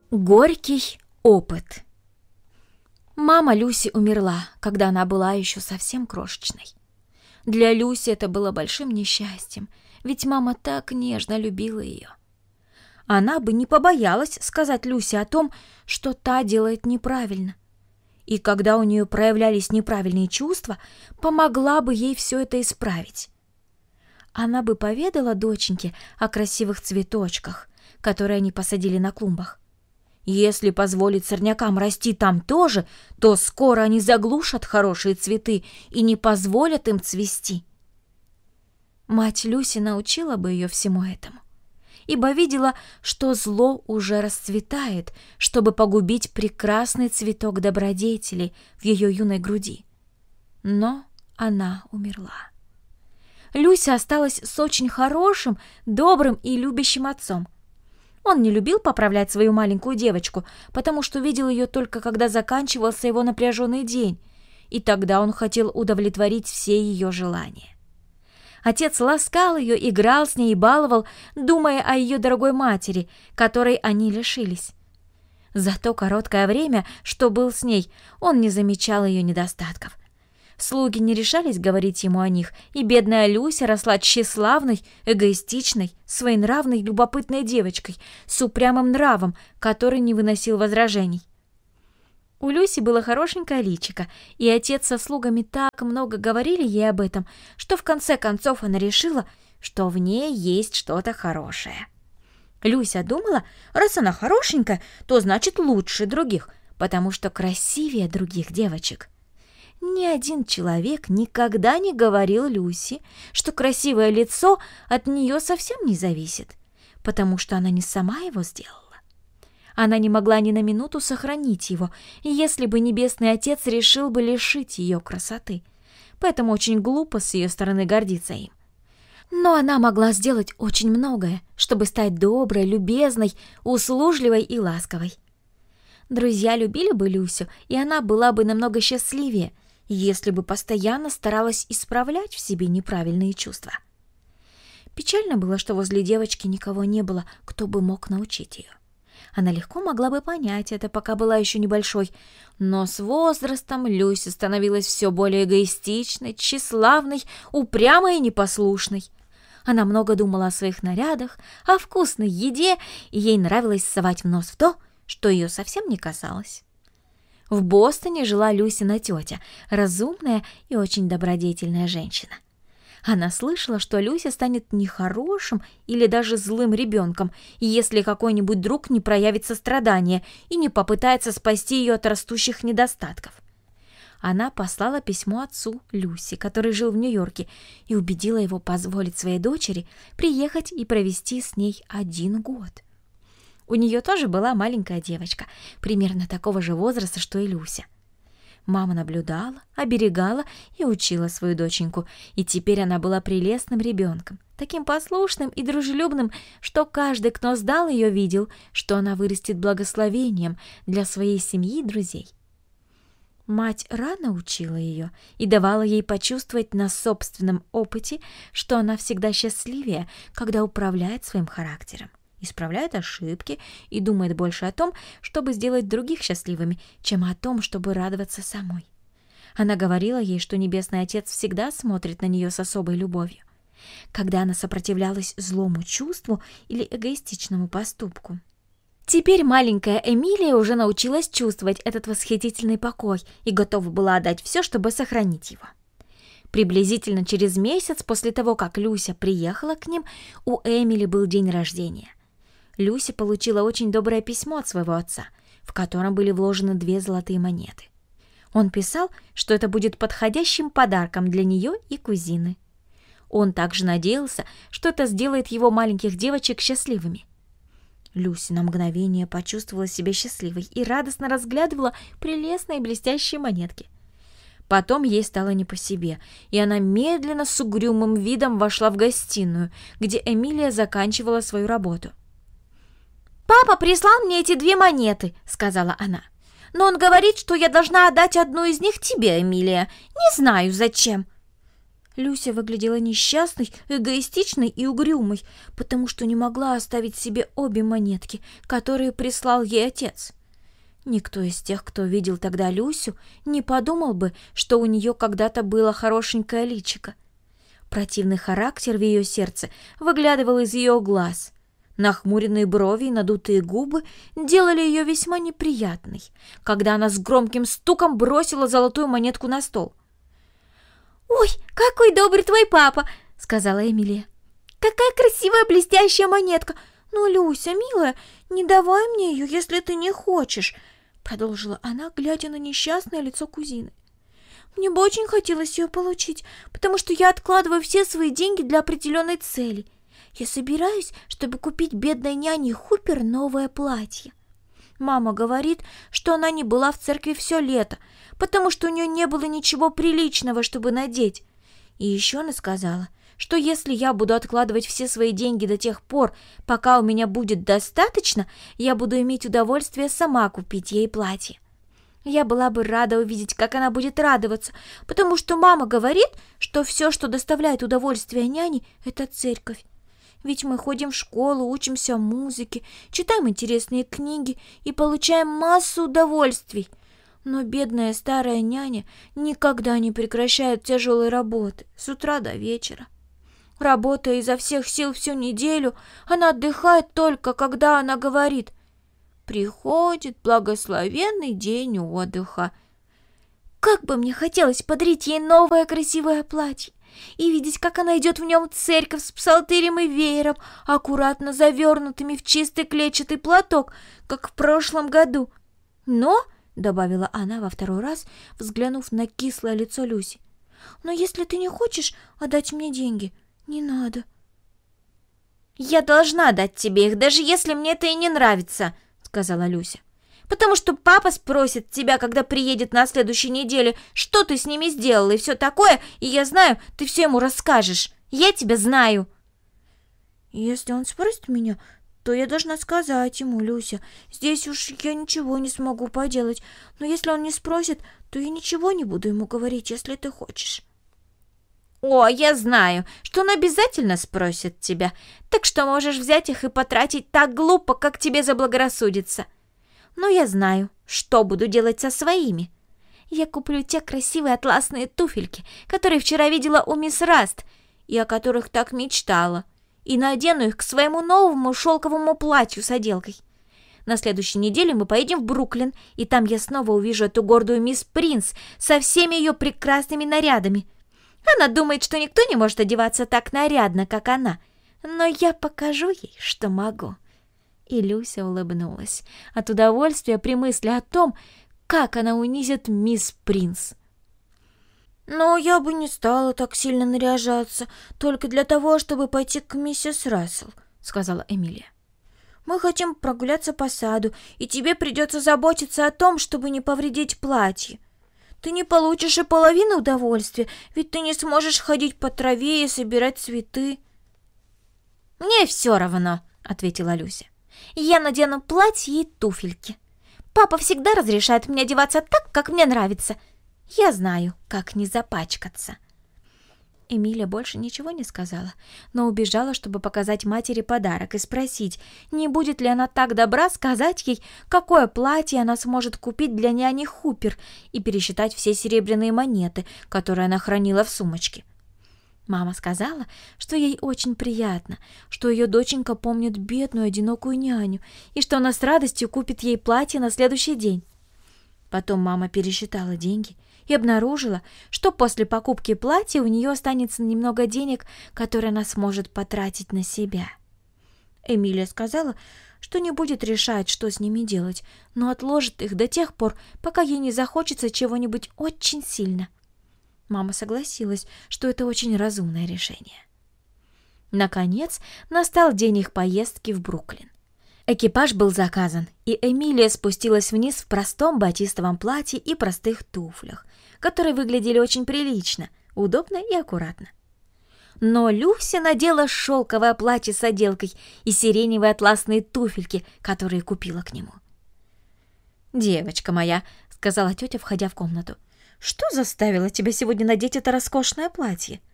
Горький опыт. Мама Люси умерла, когда она была еще совсем крошечной. Для Люси это было большим несчастьем, ведь мама так нежно любила ее. Она бы не побоялась сказать Люси о том, что та делает неправильно. И когда у нее проявлялись неправильные чувства, помогла бы ей все это исправить. Она бы поведала доченьке о красивых цветочках, которые они посадили на клумбах. Если позволить сорнякам расти там тоже, то скоро они заглушат хорошие цветы и не позволят им цвести. Мать Люси научила бы ее всему этому, ибо видела, что зло уже расцветает, чтобы погубить прекрасный цветок добродетели в ее юной груди. Но она умерла. Люся осталась с очень хорошим, добрым и любящим отцом. Он не любил поправлять свою маленькую девочку, потому что видел ее только когда заканчивался его напряженный день, и тогда он хотел удовлетворить все ее желания. Отец ласкал ее, играл с ней и баловал, думая о ее дорогой матери, которой они лишились. За то короткое время, что был с ней, он не замечал ее недостатков. Слуги не решались говорить ему о них, и бедная Люся росла тщеславной, эгоистичной, своенравной, любопытной девочкой с упрямым нравом, который не выносил возражений. У Люси было хорошенькое личико, и отец со слугами так много говорили ей об этом, что в конце концов она решила, что в ней есть что-то хорошее. Люся думала, раз она хорошенькая, то значит лучше других, потому что красивее других девочек. Ни один человек никогда не говорил Люси, что красивое лицо от нее совсем не зависит, потому что она не сама его сделала. Она не могла ни на минуту сохранить его, если бы Небесный Отец решил бы лишить ее красоты. Поэтому очень глупо с ее стороны гордиться им. Но она могла сделать очень многое, чтобы стать доброй, любезной, услужливой и ласковой. Друзья любили бы Люсю, и она была бы намного счастливее, если бы постоянно старалась исправлять в себе неправильные чувства. Печально было, что возле девочки никого не было, кто бы мог научить ее. Она легко могла бы понять это, пока была еще небольшой, но с возрастом Люся становилась все более эгоистичной, тщеславной, упрямой и непослушной. Она много думала о своих нарядах, о вкусной еде, и ей нравилось совать в нос в то, что ее совсем не касалось. В Бостоне жила Люсина тетя, разумная и очень добродетельная женщина. Она слышала, что Люся станет нехорошим или даже злым ребенком, если какой-нибудь друг не проявит сострадания и не попытается спасти ее от растущих недостатков. Она послала письмо отцу Люси, который жил в Нью-Йорке, и убедила его позволить своей дочери приехать и провести с ней 1 год. У нее тоже была маленькая девочка, примерно такого же возраста, что и Люся. Мама наблюдала, оберегала и учила свою доченьку, и теперь она была прелестным ребенком, таким послушным и дружелюбным, что каждый, кто знал ее, видел, что она вырастет благословением для своей семьи и друзей. Мать рано учила ее и давала ей почувствовать на собственном опыте, что она всегда счастливее, когда управляет своим характером, исправляет ошибки и думает больше о том, чтобы сделать других счастливыми, чем о том, чтобы радоваться самой. Она говорила ей, что Небесный Отец всегда смотрит на нее с особой любовью, когда она сопротивлялась злому чувству или эгоистичному поступку. Теперь маленькая Эмилия уже научилась чувствовать этот восхитительный покой и готова была отдать все, чтобы сохранить его. Приблизительно через месяц после того, как Люся приехала к ним, у Эмили был день рождения. Люся получила очень доброе письмо от своего отца, в котором были вложены 2 золотые монеты. Он писал, что это будет подходящим подарком для нее и кузины. Он также надеялся, что это сделает его маленьких девочек счастливыми. Люся на мгновение почувствовала себя счастливой и радостно разглядывала прелестные блестящие монетки. Потом ей стало не по себе, и она медленно с угрюмым видом вошла в гостиную, где Эмилия заканчивала свою работу. «Папа прислал мне эти 2 монеты», — сказала она. «Но он говорит, что я должна отдать одну из них тебе, Эмилия. Не знаю, зачем». Люся выглядела несчастной, эгоистичной и угрюмой, потому что не могла оставить себе обе монетки, которые прислал ей отец. Никто из тех, кто видел тогда Люсю, не подумал бы, что у нее когда-то было хорошенькое личико. Противный характер в ее сердце выглядывал из ее глаз. Нахмуренные брови и надутые губы делали ее весьма неприятной, когда она с громким стуком бросила золотую монетку на стол. «Ой, какой добрый твой папа!» — сказала Эмилия. «Какая красивая блестящая монетка! Ну, Люся, милая, не давай мне ее, если ты не хочешь!» — продолжила она, глядя на несчастное лицо кузины. «Мне бы очень хотелось ее получить, потому что я откладываю все свои деньги для определенной цели. Я собираюсь, чтобы купить бедной няне Хупер новое платье. Мама говорит, что она не была в церкви все лето, потому что у нее не было ничего приличного, чтобы надеть. И еще она сказала, что если я буду откладывать все свои деньги до тех пор, пока у меня будет достаточно, я буду иметь удовольствие сама купить ей платье. Я была бы рада увидеть, как она будет радоваться, потому что мама говорит, что все, что доставляет удовольствие няне, это церковь. Ведь мы ходим в школу, учимся музыке, читаем интересные книги и получаем массу удовольствий. Но бедная старая няня никогда не прекращает тяжелой работы с утра до вечера. Работая изо всех сил всю неделю, она отдыхает только, когда она говорит: «Приходит благословенный день отдыха». Как бы мне хотелось подарить ей новое красивое платье и видеть, как она идет в нем в церковь с псалтырем и веером, аккуратно завернутыми в чистый клетчатый платок, как в прошлом году. Но, — добавила она во второй раз, взглянув на кислое лицо Люси, — «но если ты не хочешь отдать мне деньги, не надо». «Я должна дать тебе их, даже если мне это и не нравится», — сказала Люся. «Потому что папа спросит тебя, когда приедет на следующей неделе, что ты с ними сделала и все такое, и я знаю, ты все ему расскажешь. Я тебя знаю». «Если он спросит меня, то я должна сказать ему, Люся. Здесь уж я ничего не смогу поделать. Но если он не спросит, то я ничего не буду ему говорить, если ты хочешь». «О, я знаю, что он обязательно спросит тебя, так что можешь взять их и потратить так глупо, как тебе заблагорассудится. Но я знаю, что буду делать со своими. Я куплю те красивые атласные туфельки, которые вчера видела у мисс Раст и о которых так мечтала, и надену их к своему новому шелковому платью с отделкой. На следующей неделе мы поедем в Бруклин, и там я снова увижу эту гордую мисс Принц со всеми ее прекрасными нарядами. Она думает, что никто не может одеваться так нарядно, как она, но я покажу ей, что могу». И Люся улыбнулась от удовольствия при мысли о том, как она унизит мисс Принц. «Но я бы не стала так сильно наряжаться только для того, чтобы пойти к миссис Рассел», — сказала Эмилия. «Мы хотим прогуляться по саду, и тебе придется заботиться о том, чтобы не повредить платье. Ты не получишь и половины удовольствия, ведь ты не сможешь ходить по траве и собирать цветы». «Мне все равно», — ответила Люся. «Я надену платье и туфельки. Папа всегда разрешает мне одеваться так, как мне нравится. Я знаю, как не запачкаться». Эмилия больше ничего не сказала, но убежала, чтобы показать матери подарок и спросить, не будет ли она так добра сказать ей, какое платье она сможет купить для няни Хупер, и пересчитать все серебряные монеты, которые она хранила в сумочке. Мама сказала, что ей очень приятно, что ее доченька помнит бедную одинокую няню и что она с радостью купит ей платье на следующий день. Потом мама пересчитала деньги и обнаружила, что после покупки платья у нее останется немного денег, которые она сможет потратить на себя. Эмилия сказала, что не будет решать, что с ними делать, но отложит их до тех пор, пока ей не захочется чего-нибудь очень сильно. Мама согласилась, что это очень разумное решение. Наконец, настал день их поездки в Бруклин. Экипаж был заказан, и Эмилия спустилась вниз в простом батистовом платье и простых туфлях, которые выглядели очень прилично, удобно и аккуратно. Но Люся надела шелковое платье с отделкой и сиреневые атласные туфельки, которые купила к нему. «Девочка моя», — сказала тетя, входя в комнату, — «что заставило тебя сегодня надеть это роскошное платье?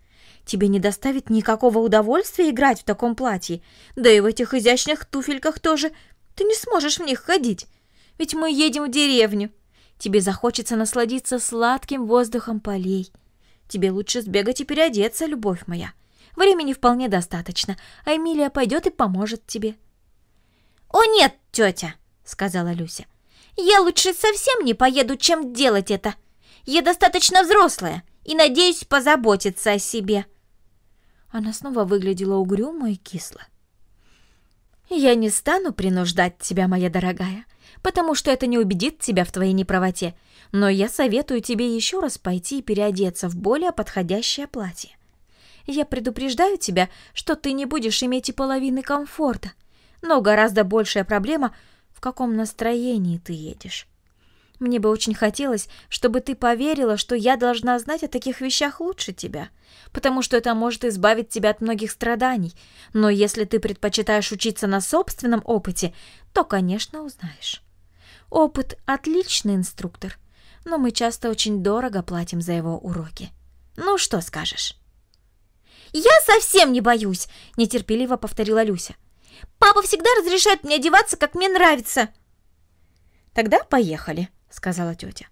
Тебе не доставит никакого удовольствия играть в таком платье, да и в этих изящных туфельках тоже. Ты не сможешь в них ходить, ведь мы едем в деревню. Тебе захочется насладиться сладким воздухом полей. Тебе лучше сбегать и переодеться, любовь моя. Времени вполне достаточно, а Эмилия пойдет и поможет тебе». «О нет, тетя», — сказала Люся. «Я лучше совсем не поеду, чем делать это. Я достаточно взрослая и надеюсь позаботиться о себе». Она снова выглядела угрюмо и кисло. «Я не стану принуждать тебя, моя дорогая, потому что это не убедит тебя в твоей неправоте, но я советую тебе еще раз пойти и переодеться в более подходящее платье. Я предупреждаю тебя, что ты не будешь иметь и половины комфорта, но гораздо большая проблема, в каком настроении ты едешь. Мне бы очень хотелось, чтобы ты поверила, что я должна знать о таких вещах лучше тебя, потому что это может избавить тебя от многих страданий. Но если ты предпочитаешь учиться на собственном опыте, то, конечно, узнаешь. Опыт – отличный инструктор, но мы часто очень дорого платим за его уроки. Ну, что скажешь?» «Я совсем не боюсь!» – нетерпеливо повторила Люся. «Папа всегда разрешает мне одеваться, как мне нравится!» «Тогда поехали!» — сказала тетя.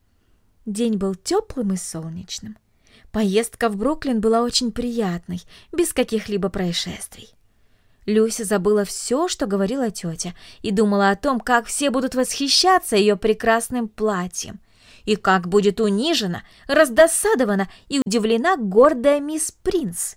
День был теплым и солнечным. Поездка в Бруклин была очень приятной, без каких-либо происшествий. Люся забыла все, что говорила тетя, и думала о том, как все будут восхищаться ее прекрасным платьем, и как будет унижена, раздосадована и удивлена гордая мисс Принц.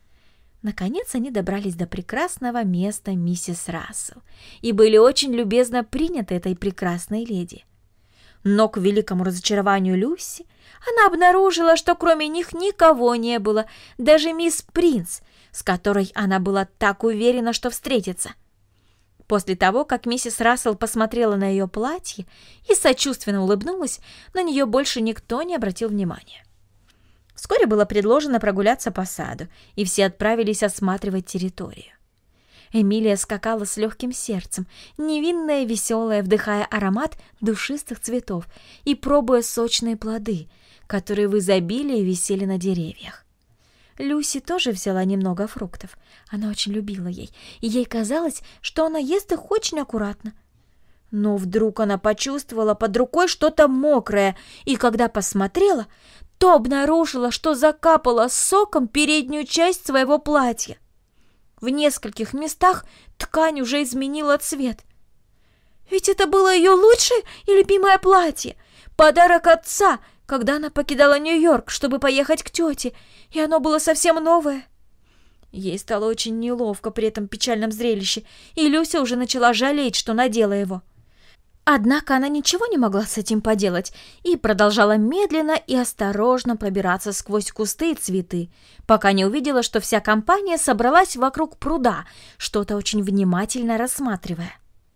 Наконец они добрались до прекрасного места миссис Рассел и были очень любезно приняты этой прекрасной леди. Но к великому разочарованию Люси она обнаружила, что кроме них никого не было, даже мисс Принц, с которой она была так уверена, что встретится. После того, как миссис Рассел посмотрела на ее платье и сочувственно улыбнулась, на нее больше никто не обратил внимания. Вскоре было предложено прогуляться по саду, и все отправились осматривать территорию. Эмилия скакала с легким сердцем, невинная и веселая, вдыхая аромат душистых цветов и пробуя сочные плоды, которые в изобилии висели на деревьях. Люси тоже взяла немного фруктов. Она очень любила и ей казалось, что она ест их очень аккуратно. Но вдруг она почувствовала под рукой что-то мокрое, и когда посмотрела, то обнаружила, что закапала соком переднюю часть своего платья. В нескольких местах ткань уже изменила цвет. Ведь это было ее лучшее и любимое платье, подарок отца, когда она покидала Нью-Йорк, чтобы поехать к тете, и оно было совсем новое. Ей стало очень неловко при этом печальном зрелище, и Люся уже начала жалеть, что надела его. Однако она ничего не могла с этим поделать и продолжала медленно и осторожно пробираться сквозь кусты и цветы, пока не увидела, что вся компания собралась вокруг пруда, что-то очень внимательно рассматривая.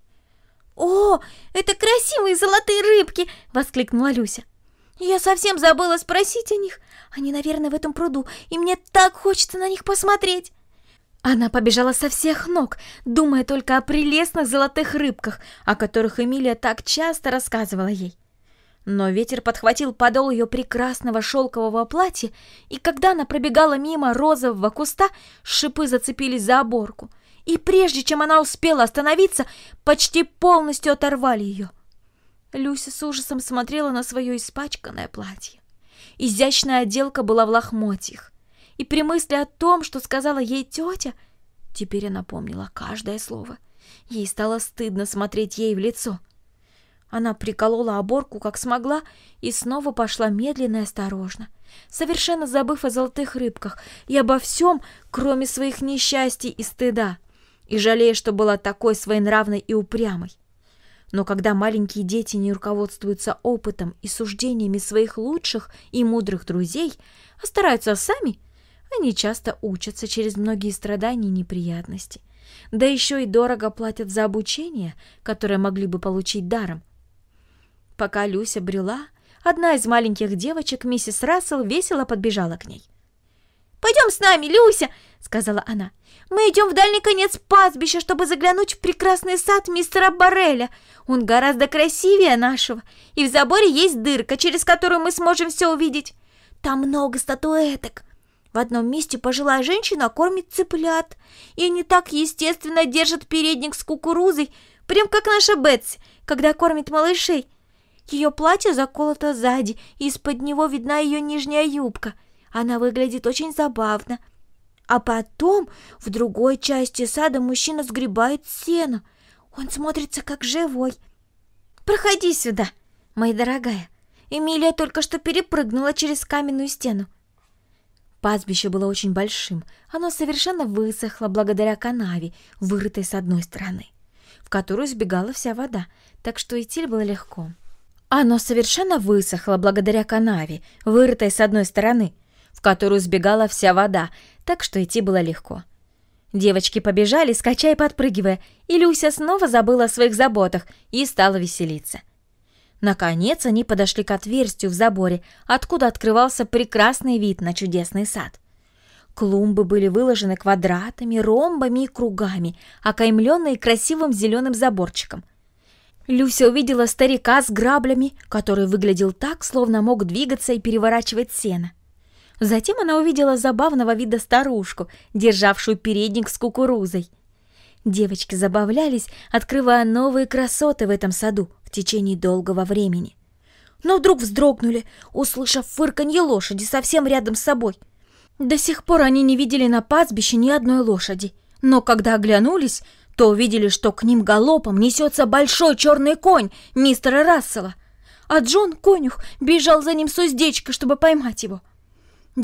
«О, это красивые золотые рыбки!» — воскликнула Люся. «Я совсем забыла спросить о них. Они, наверное, в этом пруду, и мне так хочется на них посмотреть!» Она побежала со всех ног, думая только о прелестных золотых рыбках, о которых Эмилия так часто рассказывала ей. Но ветер подхватил подол ее прекрасного шелкового платья, и когда она пробегала мимо розового куста, шипы зацепились за оборку, и прежде чем она успела остановиться, почти полностью оторвали ее. Люся с ужасом смотрела на свое испачканное платье. Изящная отделка была в лохмотьях. И при мысли о том, что сказала ей тетя, теперь она помнила каждое слово. Ей стало стыдно смотреть ей в лицо. Она приколола оборку, как смогла, и снова пошла медленно и осторожно, совершенно забыв о золотых рыбках и обо всем, кроме своих несчастий и стыда, и жалея, что была такой своенравной и упрямой. Но когда маленькие дети не руководствуются опытом и суждениями своих лучших и мудрых друзей, а стараются сами, они часто учатся через многие страдания и неприятности, да еще и дорого платят за обучение, которое могли бы получить даром. Пока Люся брела, одна из маленьких девочек, миссис Рассел, весело подбежала к ней. «Пойдем с нами, Люся!» — сказала она. «Мы идем в дальний конец пастбища, чтобы заглянуть в прекрасный сад мистера Борреля. Он гораздо красивее нашего, и в заборе есть дырка, через которую мы сможем все увидеть. Там много статуэток. В одном месте пожилая женщина кормит цыплят, и они так естественно держат передник с кукурузой, прям как наша Бетси, когда кормит малышей. Ее платье заколото сзади, и из-под него видна ее нижняя юбка. Она выглядит очень забавно. А потом в другой части сада мужчина сгребает сено. Он смотрится как живой. «Проходи сюда, моя дорогая». Эмилия только что перепрыгнула через каменную стену. Пастбище было очень большим. Оно совершенно высохло благодаря канаве, вырытой с одной стороны, в которую сбегала вся вода, так что идти было легко. Оно совершенно высохло благодаря канаве, вырытой с одной стороны, в которую сбегала вся вода, так что идти было легко. Девочки побежали, скача и подпрыгивая, и Люся снова забыла о своих заботах и стала веселиться. Наконец они подошли к отверстию в заборе, откуда открывался прекрасный вид на чудесный сад. Клумбы были выложены квадратами, ромбами и кругами, окаймленные красивым зеленым заборчиком. Люся увидела старика с граблями, который выглядел так, словно мог двигаться и переворачивать сено. Затем она увидела забавного вида старушку, державшую передник с кукурузой. Девочки забавлялись, открывая новые красоты в этом саду в течение долгого времени. Но вдруг вздрогнули, услышав фырканье лошади совсем рядом с собой. До сих пор они не видели на пастбище ни одной лошади, но когда оглянулись, то увидели, что к ним галопом несется большой черный конь мистера Рассела, а Джон, конюх, бежал за ним с уздечкой, чтобы поймать его.